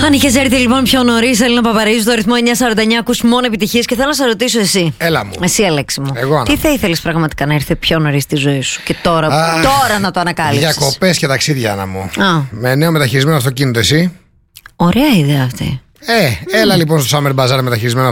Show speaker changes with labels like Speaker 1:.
Speaker 1: Αν είχες έρθει λοιπόν πιο νωρίς, Έλληνα Παπαρίζου, το ρυθμό 949, ακούς μόνο επιτυχίες. Και θέλω να σε ρωτήσω εσύ.
Speaker 2: Έλα μου.
Speaker 1: Εσύ, Αλέξη μου.
Speaker 2: Εγώ,
Speaker 1: τι θα ήθελες πραγματικά να έρθει πιο νωρίς στη ζωή σου? Και τώρα να το ανακάλυψεις.
Speaker 2: Διακοπές και ταξίδια, Άννα μου. Με νέο μεταχειρισμένο αυτοκίνητο, εσύ.
Speaker 1: Ωραία ιδέα αυτή.
Speaker 2: Έλα λοιπόν στο Summer Bazaar μεταχειρισμένο